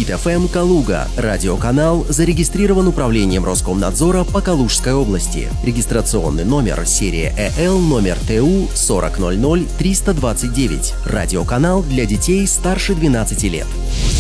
Хит ФМ Калуга. Радиоканал зарегистрирован управлением Роскомнадзора по Калужской области. Регистрационный номер серия ЭЛ номер ТУ 4000 329. Радиоканал для детей старше 12 лет.